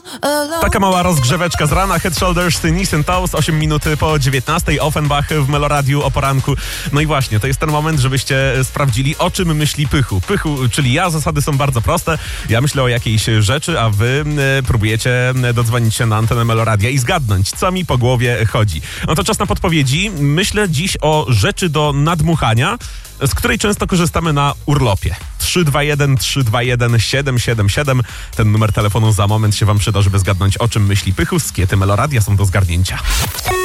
Taka mała rozgrzeweczka z rana. Head, Shoulders, Knees and Toes, 8 minut po 19. Offenbach w Meloradiu o poranku. No i właśnie, to jest ten moment, żebyście sprawdzili, o czym myśli Pychu. Pychu, czyli ja, zasady są bardzo proste. Ja myślę o jakiejś rzeczy, a wy próbujecie dodzwonić się na antenę Meloradia i zgadnąć, co mi po głowie chodzi. No to czas na podpowiedzi. Myślę dziś o rzeczy do nadmuchania, z której często korzystamy na urlopie. 321 321 777. Ten numer telefonu za moment się wam przyda, żeby zgadnąć, o czym myśli Pychu. Skiety Meloradia są do zgarnięcia.